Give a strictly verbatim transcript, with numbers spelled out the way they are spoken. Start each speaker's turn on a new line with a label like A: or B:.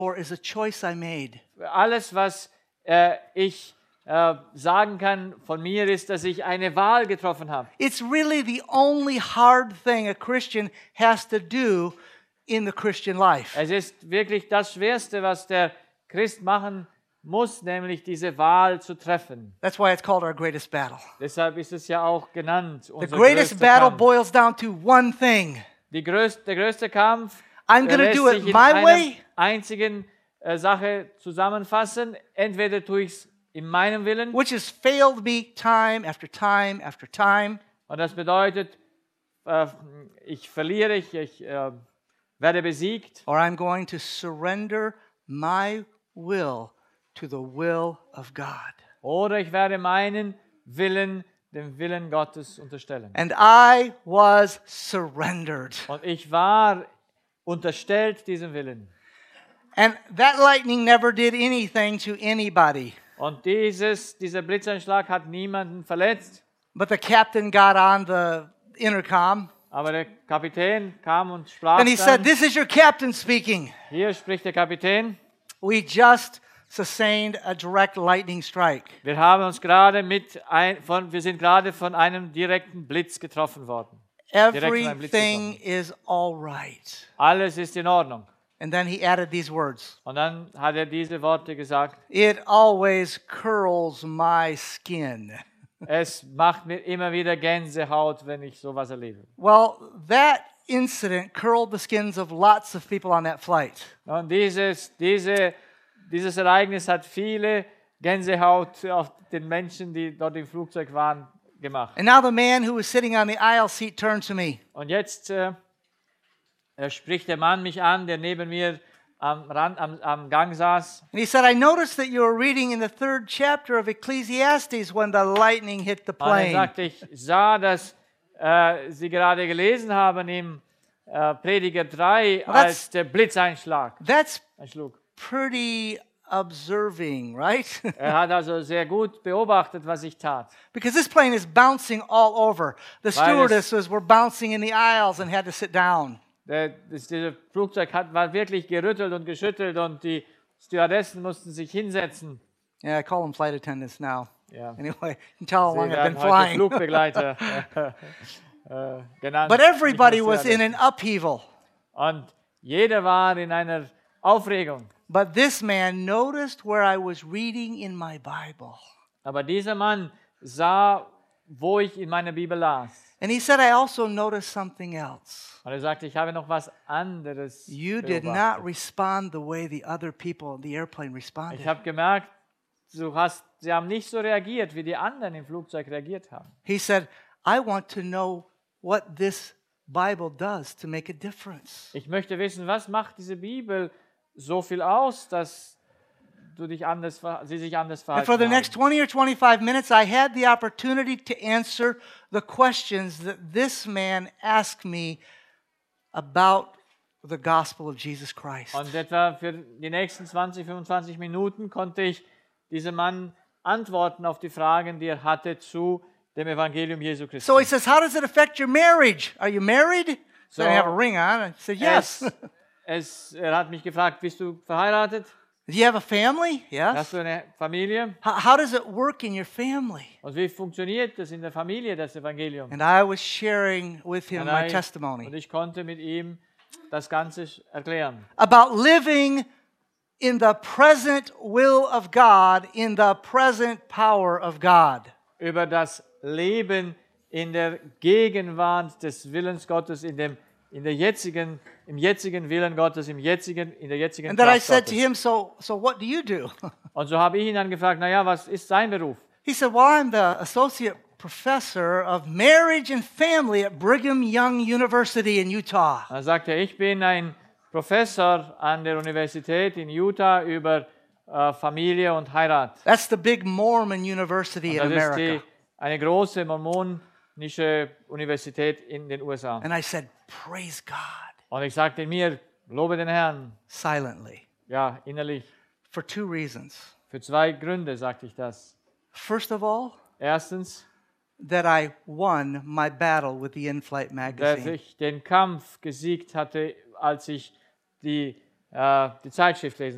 A: or is a choice I made.
B: Alles, was äh, ich äh, sagen kann von mir, ist, dass ich eine Wahl getroffen habe.
A: It's really the only hard thing a Christian has to do in the Christian life.
B: Es ist wirklich das Schwerste, was der Christ machen muss, nämlich diese Wahl zu treffen.
A: That's why it's called our greatest battle.
B: Deshalb ist es ja auch genannt,
A: The
B: unser
A: greatest
B: größter
A: battle
B: Kampf.
A: boils down to one thing.
B: Die größte, der größte Kampf
A: I'm
B: äh,
A: going to
B: lässt
A: do it
B: sich in
A: my
B: einer
A: way
B: einzigen äh, Sache zusammenfassen. Entweder tue ich es in meinem Willen,
A: which has failed me time after time after time,
B: und das bedeutet, äh, ich verliere, ich, ich äh, werde besiegt,
A: or I'm going to surrender my will to the will of God.
B: oder ich werde meinen Willen dem Willen Gottes unterstellen.
A: And I was surrendered.
B: Und ich war unterstellt diesem Willen.
A: And that lightning never did anything to anybody.
B: Und dieses, dieser Blitzeinschlag hat niemanden verletzt,
A: But the captain got on the intercom
B: aber der Kapitän kam und sprach
A: and he said,
B: dann,
A: "This is your captain speaking.
B: hier spricht der Kapitän,
A: We just sustained a direct lightning strike."
B: wir haben uns gerade mit ein, von, wir sind gerade von einem direkten Blitz getroffen worden. Direkt von einem Blitz
A: Everything
B: getroffen.
A: is all right.
B: Alles ist in Ordnung.
A: And then he added these words.
B: Und dann hat er diese Worte gesagt,
A: It always curls my skin.
B: es macht mir immer wieder Gänsehaut, wenn ich sowas erlebe.
A: Well, that incident curled the skins of lots of people on that flight.
B: Und dieses, diese, dieses Ereignis hat viele Gänsehaut auf den Menschen, die dort im Flugzeug waren, gemacht.
A: And now the man who was sitting on the aisle seat turned to me.
B: Und jetzt äh, äh, spricht der Mann mich an, der neben mir am, Rand, am, am Gang saß.
A: And he said, I noticed that you were reading in the third chapter of Ecclesiastes when the lightning hit the
B: Und er
A: plane.
B: sagte, ich sah, dass äh, Sie gerade gelesen haben im äh, Prediger drei,
A: Well, that's-
B: als der Blitzeinschlag
A: That's
B: einschlug.
A: pretty observing, right?
B: Er hat also sehr gut beobachtet, was ich tat.
A: Because this plane is bouncing all over. The
B: Weil es-
A: stewardesses were bouncing in the aisles and had to sit down.
B: Der, das, dieses Flugzeug hat, war wirklich gerüttelt und geschüttelt und die Stewardessen mussten sich hinsetzen.
A: Yeah, I call them flight attendants now.
B: Ja.
A: Anyway, you can tell how
B: Sie
A: long I've been
B: werden heute
A: flying.
B: Flugbegleiter äh, genannt.
A: But everybody
B: Nicht nur
A: was in
B: Stewardessen.
A: an upheaval.
B: Und jeder war in einer Aufregung.
A: But this man noticed where I was reading in my Bible.
B: Aber dieser Mann sah, wo ich in meiner Bibel las.
A: And he said, I also noticed something else.
B: Und er sagte, ich habe noch was anderes
A: You did not
B: beobachtet.
A: respond the way the other people in the airplane responded.
B: Ich habe gemerkt, du hast, sie haben nicht so reagiert, wie die anderen im Flugzeug reagiert haben.
A: He said, I want to know what this Bible does to make a difference.
B: Ich möchte wissen, was macht diese Bibel so viel aus, dass du dich anders, ver- sie sich anders
A: And
B: verhalten
A: for the
B: haben.
A: next twenty or twenty-five minutes, I had the opportunity to answer the questions that this man asked me about the gospel of Jesus Christ.
B: Und etwa für die nächsten zwanzig, fünfundzwanzig Minuten konnte ich diesem Mann antworten auf die Fragen, die er hatte zu dem Evangelium Jesu Christi.
A: So he says, how does it affect your marriage? Are you married? So I
B: So-
A: have a ring on. I said, yes.
B: Es, es, er hat mich gefragt, bist du verheiratet?
A: Do you have a family? Yes.
B: Hast du eine Familie?
A: How, how does it work in your family?
B: Und wie funktioniert das in der Familie, das Evangelium?
A: And I was sharing with him
B: Und
A: my
B: ich-
A: testimony
B: Und ich konnte mit ihm das Ganze erklären.
A: about living in the present will of God, in the present power of God.
B: Über das Leben in der Gegenwart des Willens Gottes, in dem, in der jetzigen, im jetzigen Willen Gottes, im jetzigen, in der jetzigen
A: And then I
B: Kraft
A: said to
B: Gottes.
A: him, so, so what do you do?
B: Und so habe ich ihn dann gefragt, naja, was ist sein Beruf?
A: He said, well, I'm the associate professor of marriage and family at Brigham Young University in Utah.
B: Dann sagte er, ich bin ein Professor an der Universität in Utah über äh, Familie und Heirat.
A: That's the big Mormon university in
B: Das ist
A: America.
B: die, eine große mormonische Universität in den U S A.
A: And I said, praise God,
B: Und ich sagte mir, lobe den Herrn,
A: silently,
B: ja, innerlich.
A: for two reasons.
B: Für zwei Gründe sagte ich das.
A: First of all,
B: Erstens,
A: that I won my battle with the in-flight
B: dass
A: magazine.
B: ich den Kampf gesiegt hatte, als ich die, äh, die Zeitschrift lesen